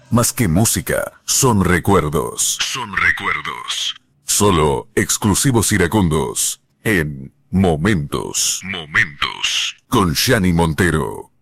Más que música, son recuerdos. Son recuerdos. Solo exclusivos iracundos en Momentos. Momentos. Con Gianni Montero.